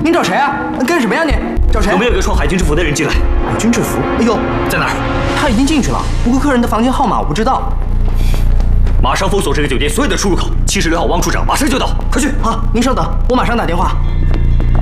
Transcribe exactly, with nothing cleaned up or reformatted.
您找谁啊？干什么呀你？找谁？ 有没有一个穿海军制服的人进来？ 海军制服？哎呦， 在哪儿？ 他已经进去了，不过客人的房间号码我不知道。 马上封锁这个酒店所有的出入口。七十六号汪处长马上就到，快去！ 好，您稍等，我马上打电话。